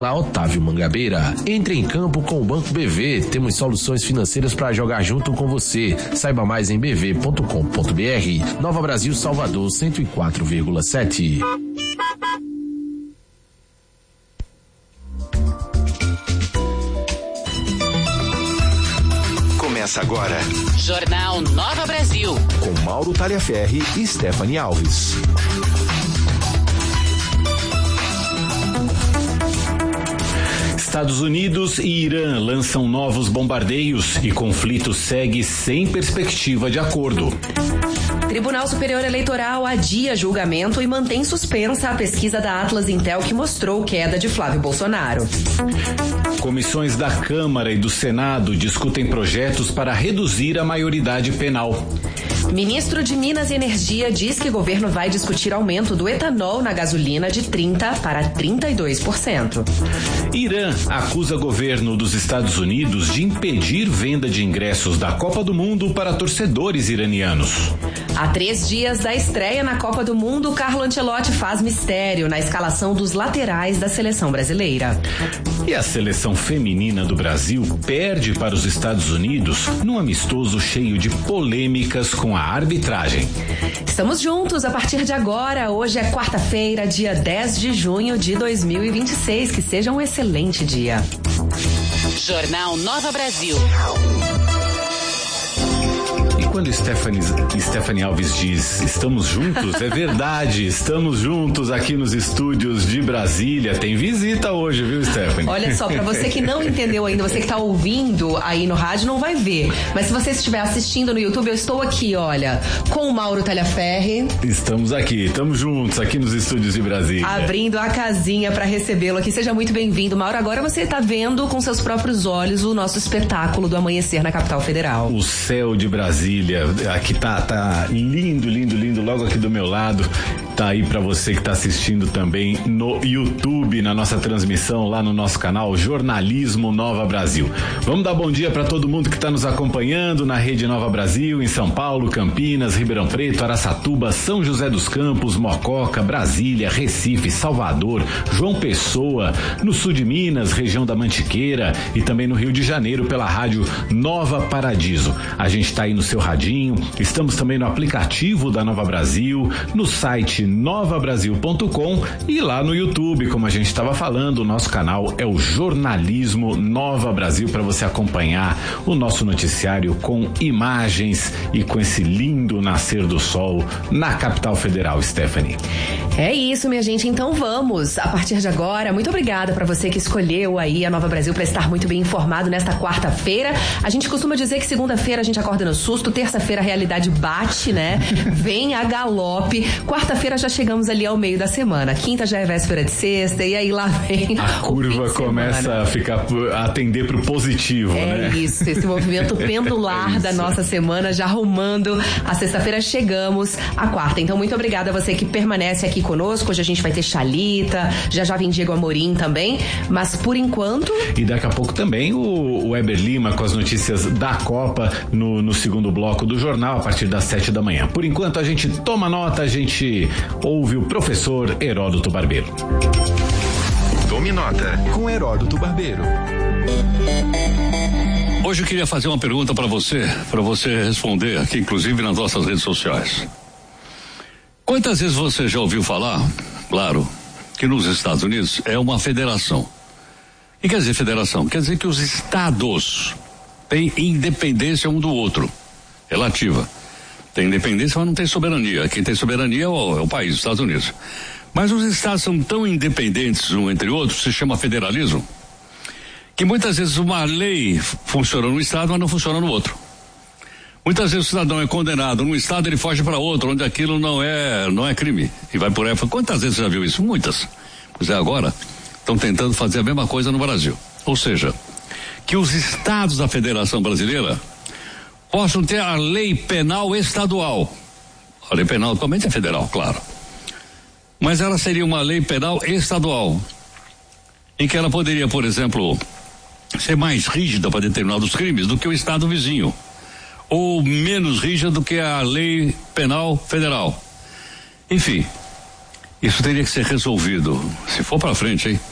Lá, Otávio Mangabeira. Entre em campo com o Banco BV. Temos soluções financeiras para jogar junto com você. Saiba mais em bv.com.br. Nova Brasil, Salvador, 104,7. Começa agora. Jornal Nova Brasil. Com Mauro Talhaferri e Stephanie Alves. Estados Unidos e Irã lançam novos bombardeios e conflito segue sem perspectiva de acordo. Tribunal Superior Eleitoral adia julgamento e mantém suspensa a pesquisa da Atlas Intel que mostrou queda de Flávio Bolsonaro. Comissões da Câmara e do Senado discutem projetos para reduzir a maioridade penal. Ministro de Minas e Energia diz que o governo vai discutir aumento do etanol na gasolina de 30% para 32%. Irã acusa governo dos Estados Unidos de impedir venda de ingressos da Copa do Mundo para torcedores iranianos. Há 3 dias da estreia na Copa do Mundo, Carlo Ancelotti faz mistério na escalação dos laterais da seleção brasileira. E a seleção feminina do Brasil perde para os Estados Unidos num amistoso cheio de polêmicas com a arbitragem. Estamos juntos a partir de agora. Hoje é quarta-feira, dia 10 de junho de 2026. Que seja um excelente dia. Jornal Nova Brasil. E quando Stephanie Alves diz estamos juntos, é verdade, estamos juntos aqui nos estúdios de Brasília. Tem visita hoje, viu, Stephanie? Olha só, pra você que não entendeu ainda, você que tá ouvindo aí no rádio não vai ver, mas se você estiver assistindo no YouTube, eu estou aqui, olha, com o Mauro Talhaferri. Estamos aqui, estamos juntos aqui nos estúdios de Brasília. Abrindo a casinha pra recebê-lo aqui. Seja muito bem-vindo, Mauro. Agora você tá vendo com seus próprios olhos o nosso espetáculo do amanhecer na capital federal. O céu de Brasília. Aqui tá lindo, lindo, lindo, logo aqui do meu lado. Tá aí pra você que tá assistindo também no YouTube, na nossa transmissão lá no nosso canal Jornalismo Nova Brasil. Vamos dar bom dia pra todo mundo que tá nos acompanhando na Rede Nova Brasil, em São Paulo, Campinas, Ribeirão Preto, Araçatuba, São José dos Campos, Mococa, Brasília, Recife, Salvador, João Pessoa, no sul de Minas, região da Mantiqueira e também no Rio de Janeiro pela rádio Nova Paradiso. A gente tá aí no seu radinho, estamos também no aplicativo da Nova Brasil, no site novabrasil.com e lá no YouTube, como a gente estava falando, o nosso canal é o Jornalismo Nova Brasil, para você acompanhar o nosso noticiário com imagens e com esse lindo nascer do sol na capital federal, Stephanie. É isso, minha gente, então vamos, a partir de agora, muito obrigada para você que escolheu aí a Nova Brasil para estar muito bem informado nesta quarta-feira. A gente costuma dizer que segunda-feira a gente acorda no susto, terça-feira a realidade bate, né? Vem a galope, quarta-feira já chegamos ali ao meio da semana, quinta já é véspera de sexta e aí lá vem a curva começa a atender pro positivo, né? É isso, esse movimento pendular da nossa semana já arrumando a sexta-feira, chegamos à quarta. Então muito obrigada a você que permanece aqui conosco. Hoje a gente vai ter Chalita, já vem Diego Amorim também, mas por enquanto... E daqui a pouco também o Weber Lima com as notícias da Copa no segundo bloco do jornal, a partir das 7 da manhã. Por enquanto a gente toma nota, a gente ouve o professor Heródoto Barbeiro. Tome nota com Heródoto Barbeiro. Hoje eu queria fazer uma pergunta para você responder aqui, inclusive nas nossas redes sociais. Quantas vezes você já ouviu falar, claro, que nos Estados Unidos é uma federação? O que quer dizer federação? Quer dizer que os estados têm independência um do outro, relativa. Tem independência, mas não tem soberania. Quem tem soberania é o país, os Estados Unidos. Mas os estados são tão independentes um entre outros, se chama federalismo, que muitas vezes uma lei funciona num estado, mas não funciona no outro. Muitas vezes o cidadão é condenado num estado, ele foge para outro, onde aquilo não é crime. E vai por aí. Quantas vezes você já viu isso? Muitas. Pois é, agora estão tentando fazer a mesma coisa no Brasil. Ou seja, que os estados da Federação Brasileira possam ter a lei penal estadual. A lei penal atualmente é federal, claro. Mas ela seria uma lei penal estadual, em que ela poderia, por exemplo, ser mais rígida para determinados crimes do que o estado vizinho, ou menos rígida do que a lei penal federal. Enfim, isso teria que ser resolvido, se for para frente, hein?